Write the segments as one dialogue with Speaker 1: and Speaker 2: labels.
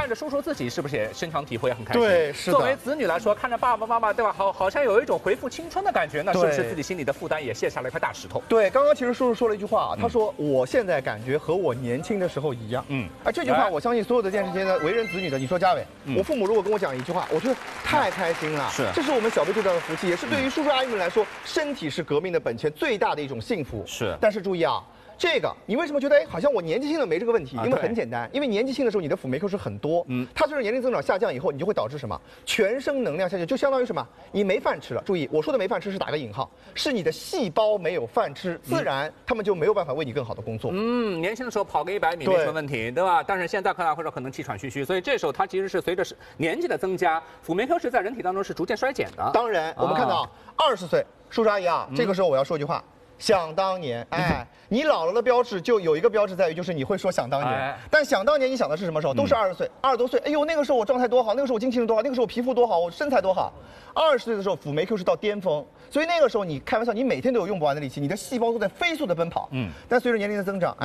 Speaker 1: 着叔叔自己是不是也深尝体会，很开心？
Speaker 2: 对，是的。
Speaker 1: 作为子女来说，看着爸爸妈妈，对吧？好像有一种回复青春的感觉，那是不是自己心里的负担也卸下了一块大石头？
Speaker 2: 对，刚刚其实叔叔说了一句话，他说我现在感觉和我年轻的时候一样。这句话我相信所有的电视机的为人子女的，你说嘉伟，我父母如果跟我讲一句话，我觉得太开心了。是，这是我们小辈这段的福气，也是对于叔叔阿姨们来说，身体是革命的本钱，最大的一种幸福。是，但是注意啊。这个你为什么觉得好像我年纪轻了没这个问题？因为很简单，因为年纪轻的时候你的辅酶 Q 是很多，它随着年龄增长下降以后，你就会导致什么？全身能量下降，就相当于什么？你没饭吃了。注意，我说的没饭吃是打个引号，是你的细胞没有饭吃，自然他们就没有办法为你更好的工作。
Speaker 1: 年轻的时候跑个100米没什么问题，对吧？但是现在看来或者可能气喘吁吁，所以这时候它其实是随着年纪的增加，辅酶 Q 是在人体当中是逐渐衰减的。
Speaker 2: 当然，我们看到20岁，叔叔阿姨啊，这个时候我要说一句话。想当年，你老了的标志就有一个标志在于，就是你会说想当年。但想当年，你想的是什么时候？都是20岁、20多岁。哎呦，那个时候我状态多好，那个时候我精气神多好，那个时候我皮肤多好，我身材多好。20岁的时候，辅酶 Q 是到巅峰，所以那个时候你开玩笑，你每天都有用不完的力气，你的细胞都在飞速的奔跑。但随着年龄的增长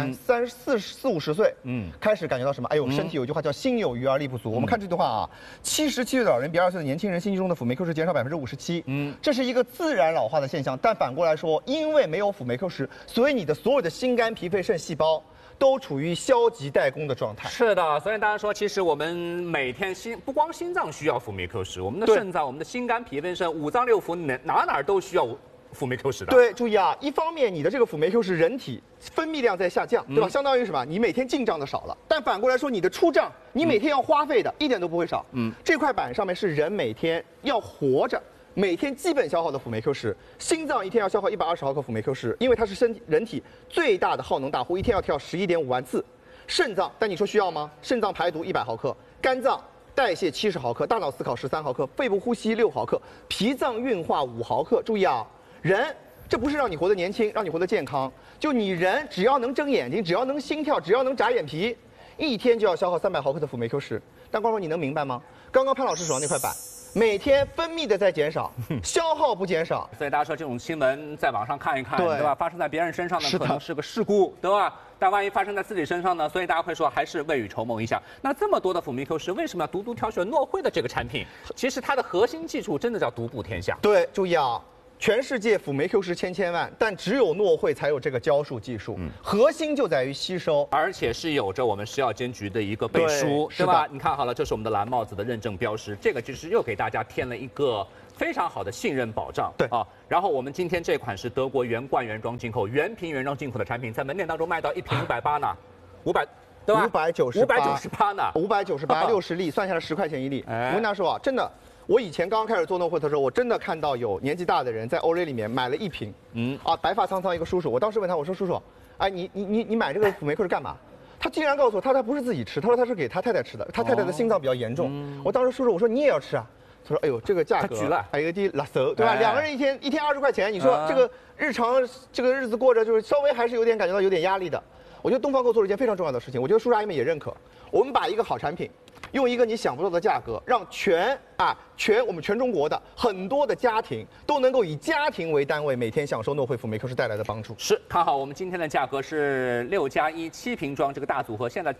Speaker 2: ，40、50岁，开始感觉到什么？哎呦，身体有一句话叫心有余而力不足。我们看这句话啊，77岁的老人比20岁的年轻人心肌中的辅酶 Q 是减少57%。这是一个自然老化的现象。但反过来说，因为没有辅酶 Q 时，所以你的所有的心肝脾肺肾细胞都处于消极怠工的状态。
Speaker 1: 是的，所以大家说，其实我们每天不光心脏需要辅酶 Q 十，我们的肾脏、我们的心肝脾肺肾、五脏六腑哪都需要辅酶 Q 十的。
Speaker 2: 对，注意啊，一方面你的这个辅酶 Q 十人体分泌量在下降，对吧？相当于什么？你每天进账的少了，但反过来说，你的出账，你每天要花费的一点都不会少。这块板上面是人每天要活着。每天基本消耗的辅酶 Q 十，心脏一天要消耗120毫克辅酶 Q 十，因为它是人体最大的耗能大户，一天要跳11.5万次。肾脏，但你说需要吗？肾脏排毒100毫克，肝脏代谢70毫克，大脑思考13毫克，肺部呼吸6毫克，脾脏运化5毫克。注意啊，人这不是让你活得年轻，让你活得健康，就你人只要能睁眼睛，只要能心跳，只要能眨眼皮，一天就要消耗300毫克的辅酶 Q 十。但光说你能明白吗？刚刚潘老师手上那块板。每天分泌的在减少，消耗不减少，
Speaker 1: 所以大家说这种新闻在网上看一看，对吧？发生在别人身上呢，可能是个事故，对吧？但万一发生在自己身上呢？所以大家会说还是未雨绸缪一下。那这么多的辅酶 Q 十，为什么要独独挑选诺慧的这个产品？其实它的核心技术真的叫独步天下。
Speaker 2: 对，注意啊。全世界辅酶 Q 十千万，但只有诺慧才有这个浇树技术。核心就在于吸收，
Speaker 1: 而且是有着我们食药监局的一个背书，对吧？你看好了，这是我们的蓝帽子的认证标识，这个就是又给大家添了一个非常好的信任保障。对啊，然后我们今天这款是德国原罐原装进口、原瓶原装进口的产品，在门店当中卖到1瓶580呢，500。对吧？598呢
Speaker 2: ，598，60粒，算下来10块钱一粒。我跟大家说啊，真的。我以前刚刚开始做诺慧的时候，我真的看到有年纪大的人在欧瑞里面买了1瓶，白发苍苍一个叔叔，我当时问他，我说叔叔，哎，你买这个辅酶 Q 是干嘛？他竟然告诉我，他不是自己吃，他说他是给他太太吃的，他太太的心脏比较严重。我当时叔叔我说你也要吃啊？他说哎呦这个价格，还有一拉手，对吧？2个人一天20块钱，你说这个日常这个日子过着就是稍微还是有点感觉到有点压力的。我觉得东方给我做了一件非常重要的事情，我觉得叔叔阿姨们也认可，我们把一个好产品。用一个你想不到的价格，让我们全中国的很多的家庭都能够以家庭为单位，每天享受诺慧辅酶 Q 十带来的帮助。
Speaker 1: 是，看好我们今天的价格是6+1 7瓶装这个大组合，现在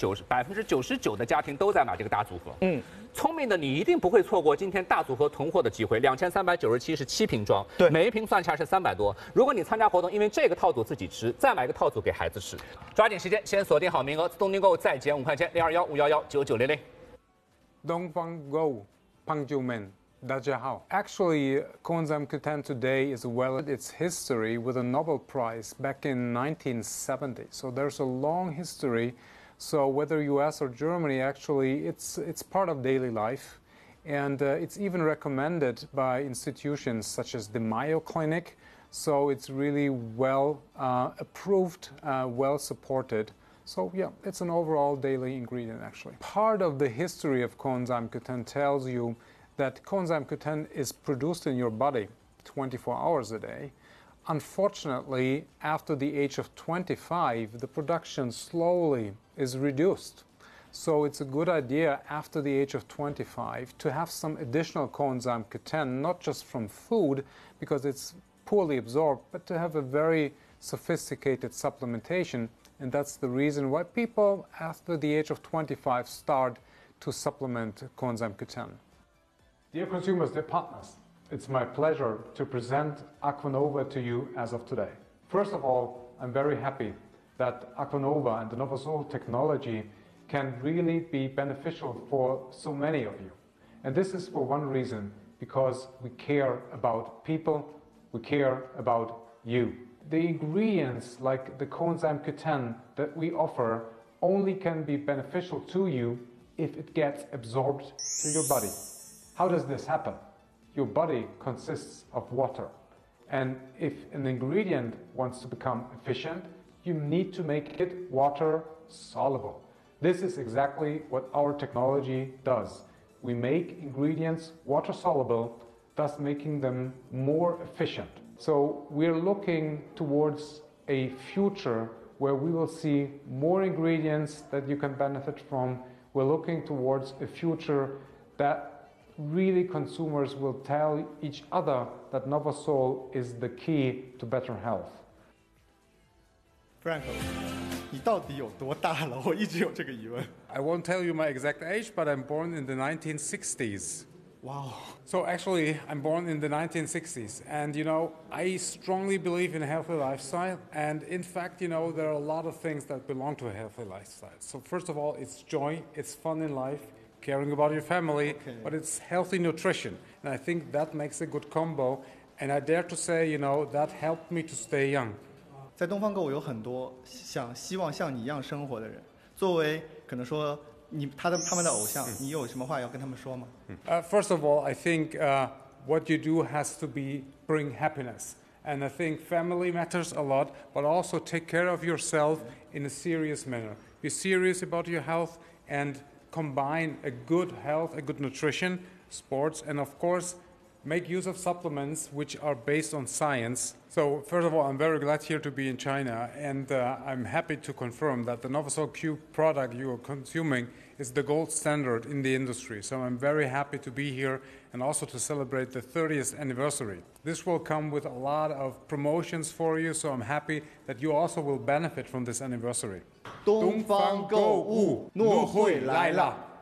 Speaker 1: 99%的家庭都在买这个大组合。聪明的你一定不会错过今天大组合囤货的机会，2397是7瓶装，对，每一瓶算下来是300多。如果你参加活动，因为这个套组自己吃，再买一个套组给孩子吃，抓紧时间先锁定好名额，自动订购再减5块钱，0215119900。
Speaker 3: Dongfang Go, Pangjiumen, Dajahao. Actually, coenzyme Q10 today is well its history with a Nobel Prize back in 1970. So there's a long history. So whether US or Germany, actually, it's part of daily life. And it's even recommended by institutions such as the Mayo Clinic. So it's really well approved, well supported. So yeah, it's an overall daily ingredient actually. Part of the history of coenzyme Q10 tells you that coenzyme Q10 is produced in your body 24 hours a day. Unfortunately, after the age of 25, the production slowly is reduced. So it's a good idea after the age of 25 to have some additional coenzyme Q10, not just from food because it's poorly absorbed, but to have a very sophisticated supplementation. And that's the reason why people after the age of 25 start to supplement coenzyme Q10. Dear consumers, dear partners, it's my pleasure to present Aquanova to you as of today. First of all, I'm very happy that Aquanova and the Novasol technology can really be beneficial for so many of you. And this is for one reason, because we care about people, we care about you. The ingredients like the coenzyme Q10 that we offer only can be beneficial to you if it gets absorbed to your body. How does this happen? Your body consists of water. And if an ingredient wants to become efficient, you need to make it water soluble. This is exactly what our technology does. We make ingredients water soluble, thus making them more efficient. So we're looking towards a future where we will see more ingredients that you can benefit from. We're looking towards a future that really consumers will tell each other that Novasol is the key to better health.
Speaker 2: Frank, 你到底有多大了？我一直有这个疑问。
Speaker 3: I won't tell you my exact age, but I'm born in the 1960s.
Speaker 2: Wow.
Speaker 3: So actually, I'm born in the 1960s, and I strongly believe in a healthy lifestyle, and in fact, there are a lot of things that belong to a healthy lifestyle. So first of all, it's joy, it's fun in life, caring about your family, but it's healthy nutrition, and I think that makes a good combo, and I dare to say, that helped me to stay young.
Speaker 2: 在东方购物有很多希望像你一样生活的人，作为可能说他们的偶像，你有什么话要跟他们说吗？
Speaker 3: First of all, I think what you do has to bring happiness. And I think family matters a lot, but also take care of yourself in a serious manner. Be serious about your health and combine a good health, a good nutrition, sports, and of course, make use of supplements which are based on science. So first of all, I'm very glad here to be in China, and I'm happy to confirm that the Novasol Q product you are consuming is the gold standard in the industry. So I'm very happy to be here and also to celebrate the 30th anniversary. This will come with a lot of promotions for you, so I'm happy that you also will benefit from this anniversary.
Speaker 2: 东方购物，诺会来了。